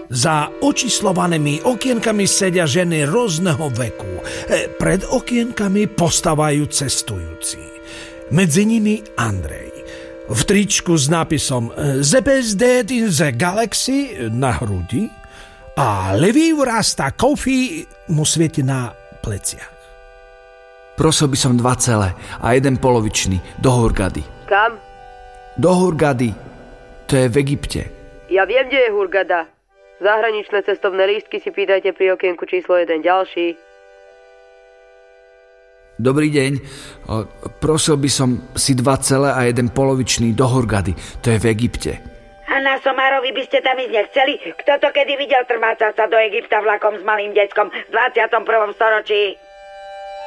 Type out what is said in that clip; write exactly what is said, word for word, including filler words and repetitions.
Za očíslovanými okienkami sedia ženy rôzneho veku. Pred okienkami postávajú cestujúci. Medzi nimi Andrej. V tričku s nápisom The best dad in the galaxy na hrudi a levý vrasta coffee mu svieti na pleciach. Prosil by som dva celé a jeden polovičný do Hurgady. Kam? Do Hurgady. To je v Egypte. Ja viem, kde je Hurgada. Zahraničné cestovné lístky si pýtajte pri okienku číslo jeden ďalší. Dobrý deň. Prosil by som si dva celé a jeden polovičný do Hurgady. To je v Egypte. A na Somárovi by ste tam ísť nechceli? Kto to kedy videl trmácať sa do Egypta vlakom s malým deckom v dvadsiatom prvom storočí?